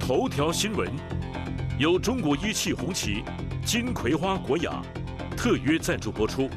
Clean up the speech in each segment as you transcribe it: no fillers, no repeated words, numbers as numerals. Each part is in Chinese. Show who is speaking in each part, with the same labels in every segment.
Speaker 1: 头条新闻由中国一汽红旗、金葵花国雅特约赞助播出。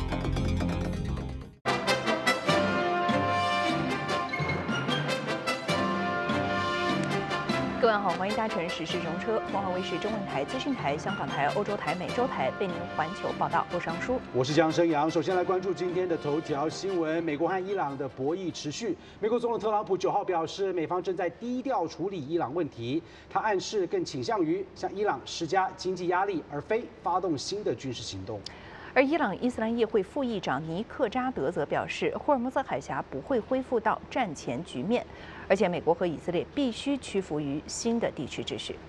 Speaker 2: 各位好，欢迎搭乘时事中车，凤凰卫视中文台、资讯台、香港台、欧洲台、美洲台为您环球报道。我是杨舒，
Speaker 3: 我是江生阳。首先来关注今天的头条新闻：美国和伊朗的博弈持续。美国总统特朗普9号表示，美方正在低调处理伊朗问题，他暗示更倾向于向伊朗施加经济压力，而非发动新的军事行动。
Speaker 2: 而伊朗伊斯兰议会副议长尼克扎德则表示，霍尔木兹海峡不会恢复到战前局面，而且美国和以色列必须屈服于新的地区秩序。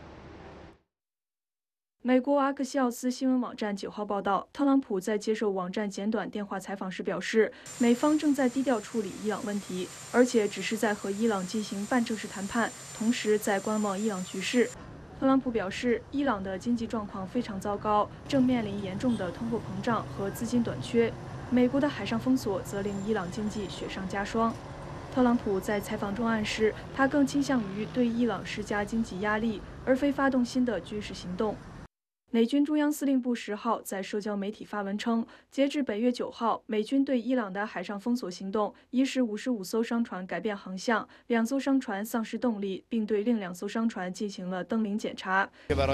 Speaker 4: 美国阿克西奥斯新闻网站9号报道，特朗普在接受网站简短电话采访时表示，美方正在低调处理伊朗问题，而且只是在和伊朗进行半正式谈判，同时在观望伊朗局势。特朗普表示，伊朗的经济状况非常糟糕，正面临严重的通货膨胀和资金短缺。美国的海上封锁则令伊朗经济雪上加霜。特朗普在采访中暗示，他更倾向于对伊朗施加经济压力，而非发动新的军事行动。美军中央司令部10号在社交媒体发文称，截至本月9号，美军对伊朗的海上封锁行动已使55艘商船改变航向，2艘商船丧失动力，并对另2艘商船进行了登临检查。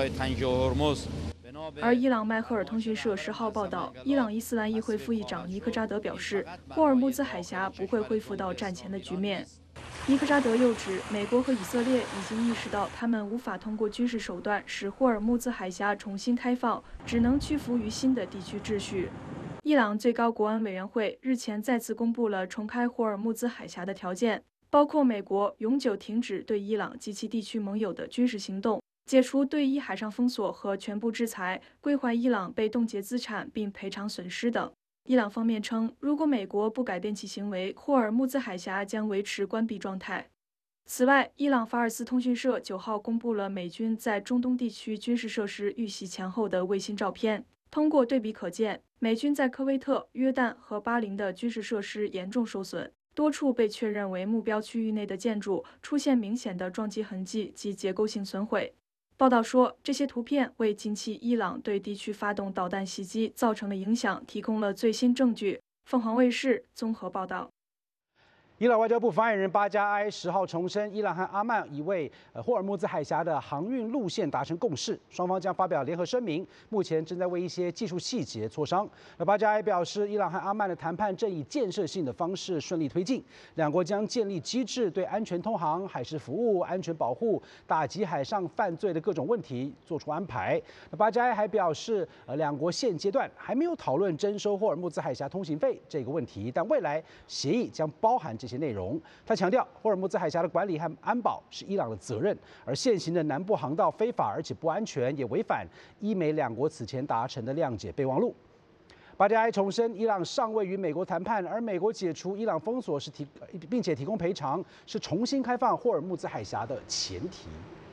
Speaker 4: 而伊朗迈赫尔通讯社10号报道，伊朗伊斯兰议会副议长尼克扎德表示，霍尔木兹海峡不会恢复到战前的局面。尼克扎德又指，美国和以色列已经意识到，他们无法通过军事手段使霍尔木兹海峡重新开放，只能屈服于新的地区秩序。伊朗最高国安委员会日前再次公布了重开霍尔木兹海峡的条件，包括美国永久停止对伊朗及其地区盟友的军事行动，解除对伊海上封锁和全部制裁，归还伊朗被冻结资产并赔偿损失等。伊朗方面称，如果美国不改变其行为，霍尔木兹海峡将维持关闭状态。此外，伊朗法尔斯通讯社9号公布了美军在中东地区军事设施遇袭前后的卫星照片。通过对比可见，美军在科威特、约旦和巴林的军事设施严重受损，多处被确认为目标区域内的建筑出现明显的撞击痕迹及结构性损毁。报道说，这些图片为近期伊朗对地区发动导弹袭击造成的影响提供了最新证据。凤凰卫视综合报道。
Speaker 3: 伊朗外交部发言人巴加埃10号重申，伊朗和阿曼已为霍尔木兹海峡的航运路线达成共识，双方将发表联合声明，目前正在为一些技术细节磋商。巴加埃表示，伊朗和阿曼的谈判正以建设性的方式顺利推进，两国将建立机制，对安全通航、海事服务、安全保护、打击海上犯罪的各种问题做出安排。巴加埃还表示，两国现阶段还没有讨论征收霍尔木兹海峡通行费这个问题，但未来协议将包含这些内容。他强调，霍尔木兹海峡的管理和安保是伊朗的责任，而现行的南部航道非法而且不安全，也违反伊美两国此前达成的谅解备忘录。巴加埃重申，伊朗尚未与美国谈判，而美国解除伊朗封锁并且提供赔偿，是重新开放霍尔木兹海峡的前提。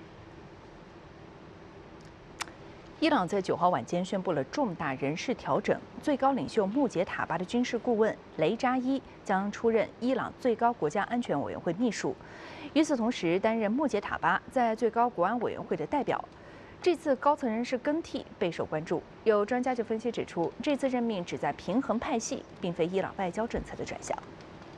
Speaker 2: 伊朗在9号晚间宣布了重大人事调整，最高领袖穆杰塔巴的军事顾问雷扎伊将出任伊朗最高国家安全委员会秘书。与此同时，担任穆杰塔巴在最高国安委员会的代表。这次高层人事更替备受关注，有专家就分析指出，这次任命旨在平衡派系，并非伊朗外交政策的转向。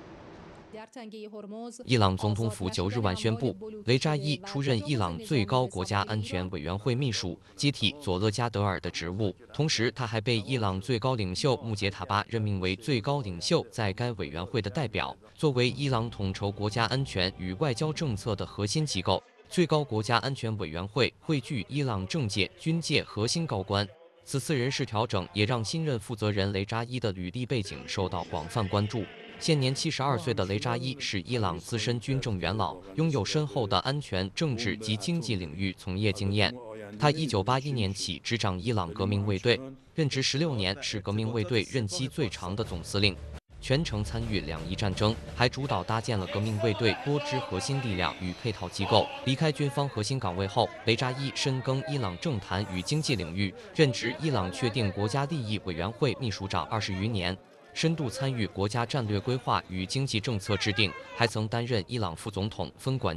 Speaker 5: 伊朗总统府9日晚宣布，雷扎伊出任伊朗最高国家安全委员会秘书，接替佐勒加德尔的职务。同时，他还被伊朗最高领袖穆杰塔巴任命为最高领袖在该委员会的代表。作为伊朗统筹国家安全与外交政策的核心机构，最高国家安全委员会汇聚伊朗政界、军界核心高官。此次人事调整也让新任负责人雷扎伊的履历背景受到广泛关注。现年72岁的雷扎伊是伊朗资深军政元老，拥有深厚的安全、政治及经济领域从业经验。他1981年起执掌伊朗革命卫队，任职16年，是革命卫队任期最长的总司令，全程参与两伊战争，还主导搭建了革命卫队多支核心力量与配套机构。离开军方核心岗位后，雷扎伊深耕伊朗政坛与经济领域，任职伊朗确定国家利益委员会秘书长20余年。深度参与国家战略规划与经济政策制定，还曾担任伊朗副总统，分管